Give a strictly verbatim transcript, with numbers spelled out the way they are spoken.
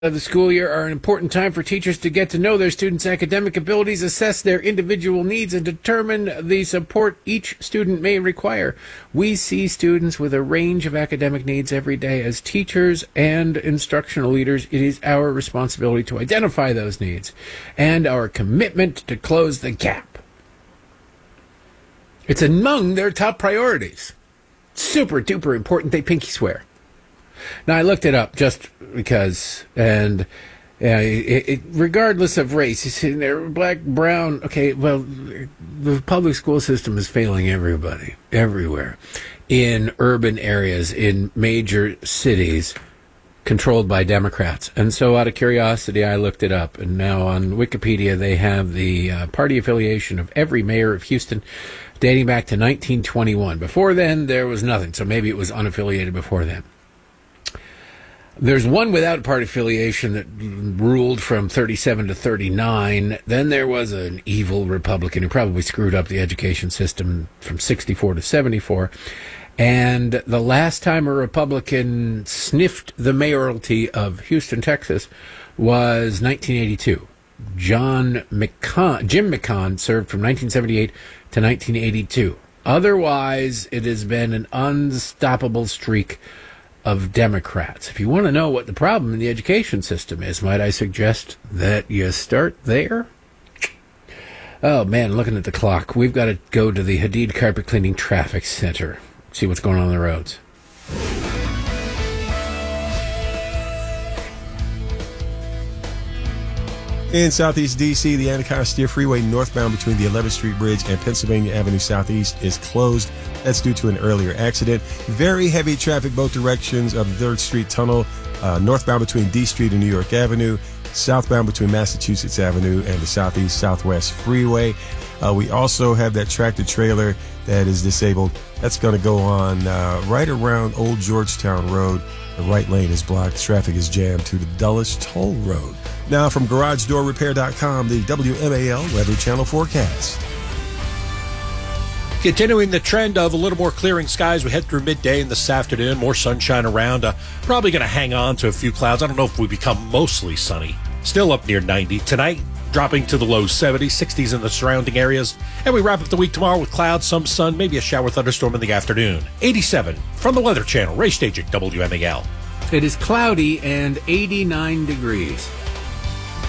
of the school year are an important time for teachers to get to know their students' academic abilities, assess their individual needs, and determine the support each student may require. We see students with a range of academic needs every day. As teachers and instructional leaders, it is our responsibility to identify those needs and our commitment to close the gap. It's among their top priorities. Super duper important, they pinky swear. Now, I looked it up just because, and uh, it, it, regardless of race, you see there, black, brown, okay, well, the public school system is failing everybody, everywhere, in urban areas, in major cities, controlled by Democrats. And so out of curiosity, I looked it up, and now on Wikipedia, they have the uh, party affiliation of every mayor of Houston dating back to nineteen twenty-one. Before then, there was nothing, so maybe it was unaffiliated before then. There's one without party affiliation that ruled from thirty-seven to thirty-nine. Then there was an evil Republican who probably screwed up the education system from sixty-four to seventy-four. And the last time a Republican sniffed the mayoralty of Houston, Texas, was nineteen eighty-two. John McCon, Jim McCon served from nineteen seventy-eight to nineteen eighty-two. Otherwise, it has been an unstoppable streak of Democrats. If you want to know what the problem in the education system is, might I suggest that you start there? Oh, man, looking at the clock, we've got to go to the Hadid Carpet Cleaning Traffic Center, see what's going on on the roads. In Southeast D C, the Anacostia Freeway northbound between the eleventh Street Bridge and Pennsylvania Avenue Southeast is closed. That's due to an earlier accident. Very heavy traffic both directions of the third Street Tunnel, uh, northbound between D Street and New York Avenue, southbound between Massachusetts Avenue and the Southeast Southwest Freeway. Uh, we also have that tractor trailer that is disabled. That's going to go on uh, right around Old Georgetown Road. The right lane is blocked. Traffic is jammed to the Dulles Toll Road. Now from Garage Door Repair dot com, the W M A L Weather Channel forecast. Continuing the trend of a little more clearing skies, we head through midday and this afternoon. More sunshine around. Uh, probably going to hang on to a few clouds. I don't know if we become mostly sunny. Still up near ninety. Tonight, dropping to the low seventies, sixties in the surrounding areas. And we wrap up the week tomorrow with clouds, some sun, maybe a shower thunderstorm in the afternoon. eighty-seven from the Weather Channel, Ray Staging, W M A L. It is cloudy and eighty-nine degrees.